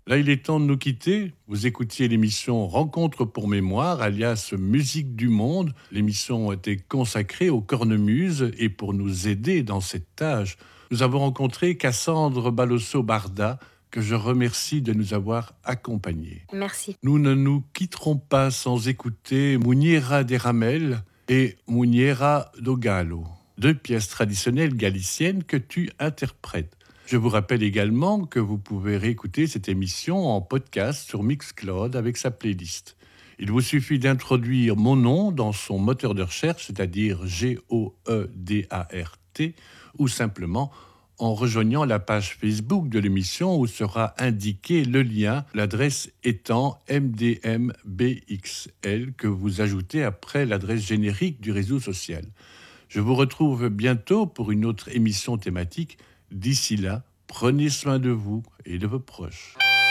Là, il est temps de nous quitter. Vous écoutiez l'émission Rencontre pour mémoire, alias Musique du monde. L'émission était consacrée aux cornemuses et pour nous aider dans cette tâche, nous avons rencontré Cassandre Balosso-Barda, que je remercie de nous avoir accompagnés. Merci. Nous ne nous quitterons pas sans écouter Muniera de Ramel et Muniera do Galo, deux pièces traditionnelles galiciennes que tu interprètes. Je vous rappelle également que vous pouvez réécouter cette émission en podcast sur Mixcloud avec sa playlist. Il vous suffit d'introduire mon nom dans son moteur de recherche, c'est-à-dire G-O-E-D-A-R-T, ou simplement en rejoignant la page Facebook de l'émission où sera indiqué le lien, l'adresse étant MDMBXL que vous ajoutez après l'adresse générique du réseau social. Je vous retrouve bientôt pour une autre émission thématique. D'ici là, prenez soin de vous et de vos proches.